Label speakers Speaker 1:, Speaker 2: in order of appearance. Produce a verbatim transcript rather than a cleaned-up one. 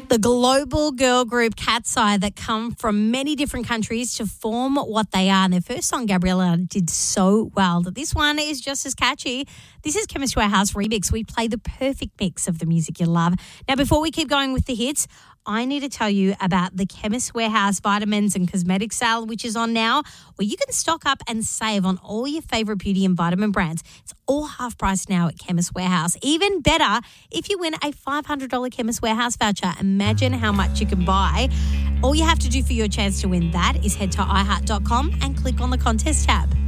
Speaker 1: The global girl group Cat's Eye that come from many different countries to form what they are. And their first song, Gabriella, did so well that this one is just as catchy. This is Chemist Warehouse Remix. We play the perfect mix of the music you love. Now, before we keep going with the hits, I need to tell you about the Chemist Warehouse vitamins and cosmetics sale, which is on now, where you can stock up and save on all your favourite beauty and vitamin brands. It's all half price now at Chemist Warehouse. Even better, if you win a five hundred dollars Chemist Warehouse voucher, imagine how much you can buy. All you have to do for your chance to win that is head to i heart dot com and click on the contest tab.